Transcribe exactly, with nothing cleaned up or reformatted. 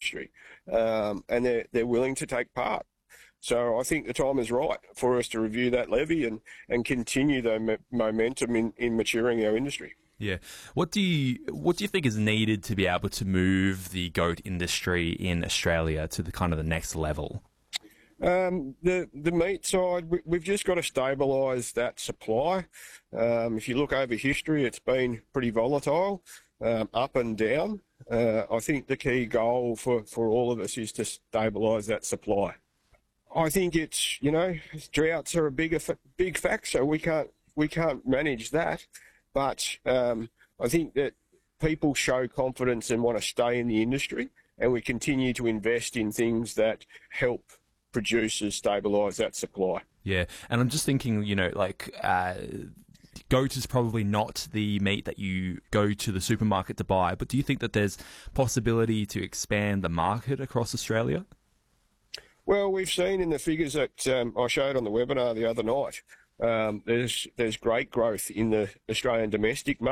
industry, um, and they're, they're willing to take part. So I think the time is right for us to review that levy and, and continue the mo- momentum in, in maturing our industry. Yeah. What do you what do you think is needed to be able to move the goat industry in Australia to the kind of the next level? Um, the the meat side, we, we've just got to stabilise that supply. Um, if you look over history, it's been pretty volatile, um, up and down. Uh, I think the key goal for, for all of us is to stabilise that supply. I think it's, you know, droughts are a bigger big factor. We can't we can't manage that, but um, I think that people show confidence and want to stay in the industry, and we continue to invest in things that help producers stabilise that supply. Yeah, and I'm just thinking, you know, like uh, goat is probably not the meat that you go to the supermarket to buy, but do you think that there's possibility to expand the market across Australia? Well, we've seen in the figures that um, I showed on the webinar the other night, um, there's there's great growth in the Australian domestic market.